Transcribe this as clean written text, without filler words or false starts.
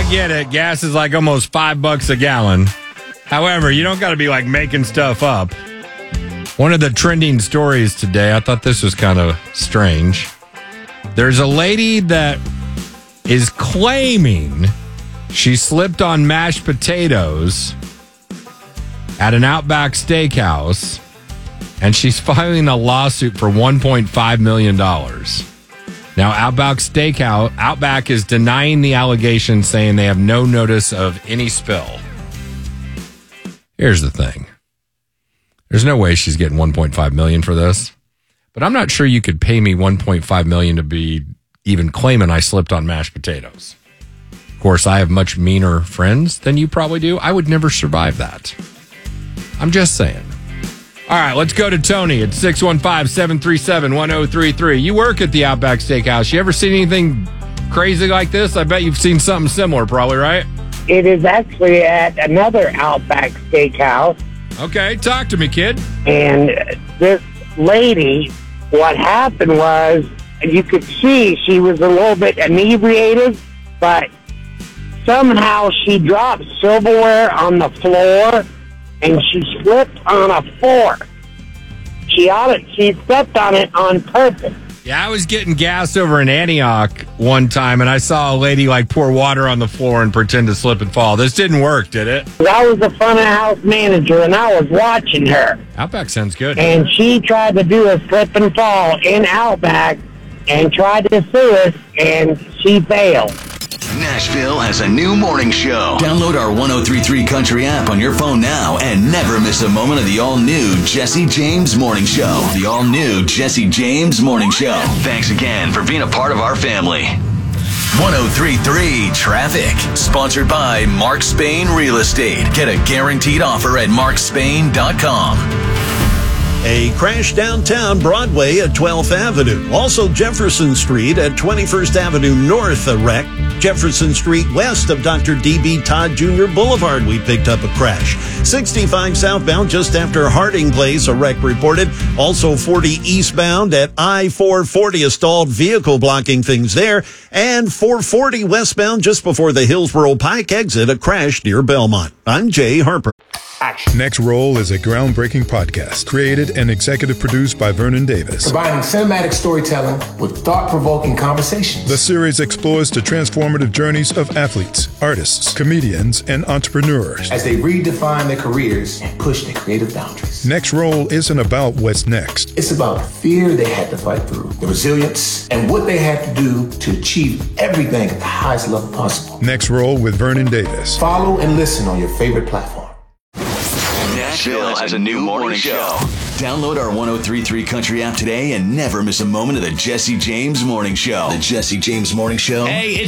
get it. Gas is like almost $5 a gallon. However, you don't got to be like making stuff up. One of the trending stories today, I thought this was kind of strange. There's a lady that is claiming she slipped on mashed potatoes at an Outback Steakhouse, and she's filing a lawsuit for $1.5 million. Now, Outback is denying the allegation, saying they have no notice of any spill. Here's the thing. There's no way she's getting $1.5 million for this, but I'm not sure you could pay me $1.5 million to be even claiming I slipped on mashed potatoes. Of course, I have much meaner friends than you probably do. I would never survive that. I'm just saying. All right, let's go to Tony at 615-737-1033. You work at the Outback Steakhouse. You ever seen anything crazy like this? I bet you've seen something similar, probably, right? It is actually at another Outback Steakhouse. Okay, talk to me, kid. And this lady, what happened was, you could see she was a little bit inebriated, but somehow she dropped silverware on the floor, and she slipped on a fork. She stepped on it on purpose. Yeah, I was getting gas over in Antioch one time, and I saw a lady like pour water on the floor and pretend to slip and fall. This didn't work, did it? I was the front of house manager, and I was watching her. Outback sounds good. And she tried to do a slip and fall in Outback and tried to sue us, and she failed. Nashville has a new morning show. Download our 103.3 Country app on your phone now and never miss a moment of the all-new Jesse James Morning Show. The all-new Jesse James Morning Show. Thanks again for being a part of our family. 103.3 Traffic. Sponsored by Mark Spain Real Estate. Get a guaranteed offer at markspain.com. A crash downtown Broadway at 12th Avenue. Also Jefferson Street at 21st Avenue North, a wreck. Jefferson Street west of Dr. D.B. Todd Jr. Boulevard, we picked up a crash. 65 southbound just after Harding Place, a wreck reported. Also 40 eastbound at I-440, a stalled vehicle blocking things there. And 440 westbound just before the Hillsborough Pike exit, a crash near Belmont. I'm Jay Harper. Next Roll is a groundbreaking podcast created and executive produced by Vernon Davis. Combining cinematic storytelling with thought-provoking conversations. The series explores the transformative journeys of athletes, artists, comedians, and entrepreneurs as they redefine their careers and push their creative boundaries. Next Roll isn't about what's next. It's about the fear they had to fight through, the resilience, and what they had to do to achieve everything at the highest level possible. Next Roll with Vernon Davis. Follow and listen on your favorite platform. Nashville has a new morning show. Download our 103.3 Country app today and never miss a moment of the Jesse James Morning Show. The Jesse James Morning Show. Hey,